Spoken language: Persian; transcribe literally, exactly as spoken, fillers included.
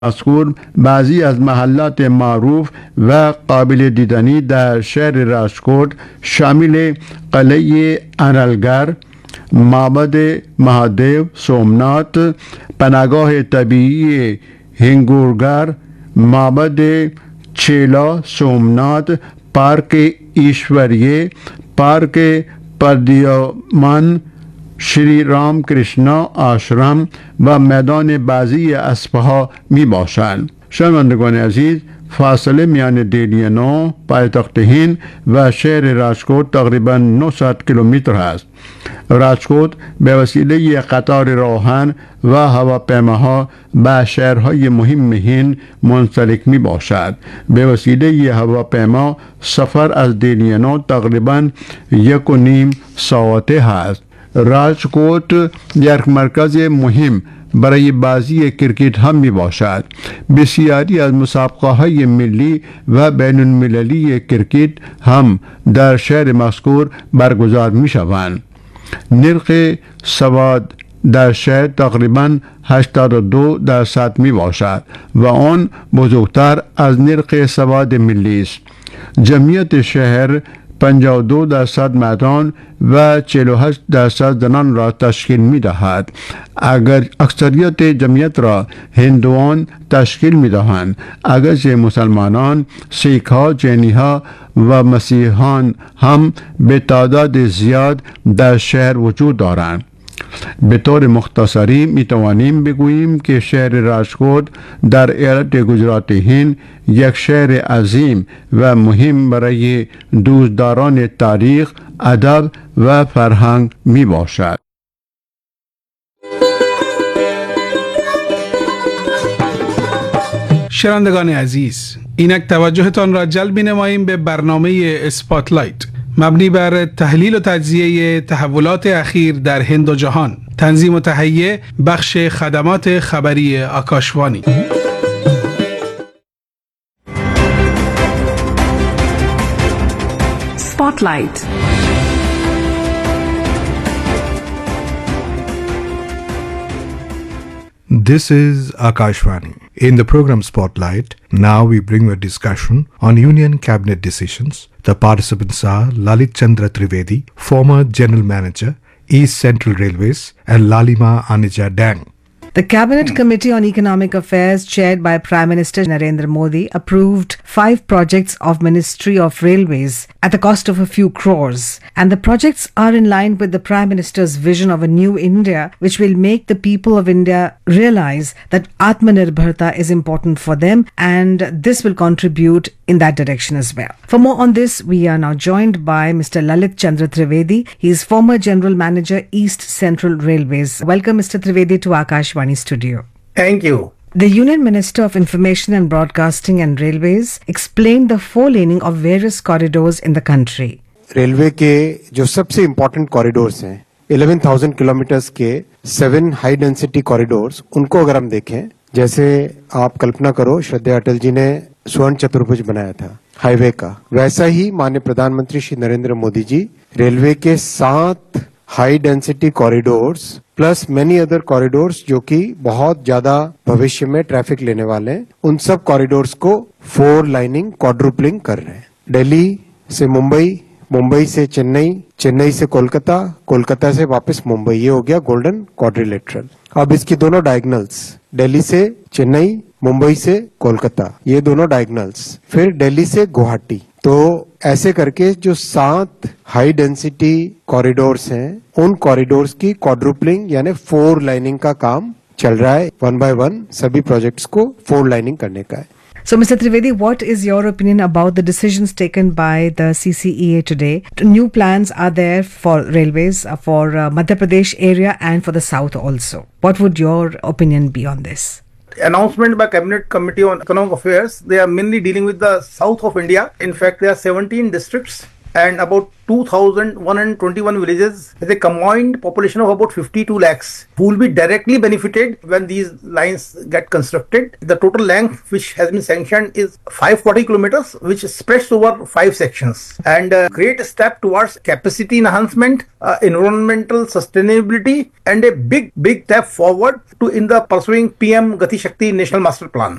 مذکور بعضی از محلات معروف و قابل دیدنی در شهر راجکوت شامل قلعه انلگر، معبد مهادیو سومنات، پناهگاه طبیعی هنگورگر، معبد چیلا سومنات، پارک ایشوریه، پارک پردیامان، شری رام کرشنا آشرام و میدان بازی اسبها می باشند. شنوندگان عزیز، فاصله میان دلی نو، پایتخت هند و شهر راجکوت تقریبا نهصد کیلومتر است. راجکوت به وسیله قطار راهن و هواپیماها به شهرهای مهم هند منسلک می باشد. به وسیله هواپیما سفر از دلی نو تقریبا یک و نیم ساعته است. راجکوت یک مرکز مهم برای بازی کرکٹ هم می باشد. بسیاری از مسابقه های ملی و بین المللی کرکٹ هم در شهر مذکور برگزار می شوند. نرخ سواد در شهر تقریبا هشتاد و دو درصد می باشد و آن بزرگتر از نرخ سواد ملی است. جمعیت شهر پنجاه و دو درصد مردان و چهل و هشت درصد زنان را تشکیل می دهد. اگر اکثریت جمعیت را هندوان تشکیل می دهند، اگرچه مسلمانان، سیک ها، جینی ها و مسیحیان هم به تعداد زیاد در شهر وجود دارند. به طور مختصری می توانیم بگوییم که شهر راجکوت در ایالت گجرات هند یک شهر عظیم و مهم برای دوستداران تاریخ، ادب و فرهنگ می باشد. شنوندگان عزیز، اینک توجهتان را جلب نماییم به برنامه اسپاتلایت مبنی بر تحلیل و تجزیه تحولات اخیر در هند و جهان. تنظیم و تهیه بخش خدمات خبری آکاشوانی. Spotlight. This is Akashvani. In the program Spotlight, now we bring you a discussion on Union Cabinet decisions. The participants are Lalit Chandra Trivedi, former General Manager, East Central Railways, and Lalima Anija Dang. The Cabinet Committee on Economic Affairs, chaired by Prime Minister Narendra Modi, approved five projects of Ministry of Railways at the cost of a few crores. And the projects are in line with the Prime Minister's vision of a new India, which will make the people of India realize that Atmanirbharta is important for them, and this will contribute in that direction as well. For more on this, we are now joined by Mister Lalit Chandra Trivedi. He is former General Manager, East Central Railways. Welcome, Mister Trivedi, to Akashvani Studio. Thank you. The Union Minister of Information and Broadcasting and Railways explained the four-laning of various corridors in the country. Railway के जो सबसे important corridors हैं, eleven thousand kilometres के seven high density corridors, उनको अगर हम देखें, जैसे आप कल्पना करो श्रद्धेय अटल जी ने स्वर्ण चतुर्भुज बनाया था हाईवे का, वैसा ही माननीय प्रधानमंत्री श्री नरेंद्र मोदी जी रेलवे के सात high density corridors plus many other corridors जो कि बहुत ज्यादा भविष्य में ट्रैफिक लेने वाले हैं, उन सब कॉरिडोर्स को फोर लाइनिंग क्वाड्रुपलिंग कर रहे हैं. दिल्ली से मुंबई, मुंबई से चेन्नई, चेन्नई से कोलकाता, कोलकाता से वापस मुंबई, ये हो गया गोल्डन क्वाड्रिलेटरल. अब इसकी दोनों डायगनल्स, दिल्ली से चेन्नई, मुंबई से कोलकाता, ये दोनों डायगनल्स, फिर दिल्ली से गुवाहाटी. तो ऐसे करके जो सात हाई डेंसिटी कॉरिडोर्स हैं, उन कॉरिडोर्स की क्वाड्रुपलिंग यानी फोर लाइनिंग का काम चल रहा है. वन बाय वन सभी प्रोजेक्ट्स को फोर लाइनिंग करने का है. So, Mister Trivedi, what is your opinion about the decisions taken by the C C E A today? New plans are there for railways, uh, for uh, Madhya Pradesh area and for the south also. What would your opinion be on this? Announcement by Cabinet Committee on Economic Affairs, they are mainly dealing with the south of India. In fact, there are seventeen districts and about two thousand one hundred twenty-one villages with a combined population of about fifty-two lakhs who will be directly benefited when these lines get constructed. The total length which has been sanctioned is five hundred forty kilometers, which spreads over five sections, and a great step towards capacity enhancement, uh, environmental sustainability, and a big, big step forward to in the pursuing P M Gati Shakti National Master Plan.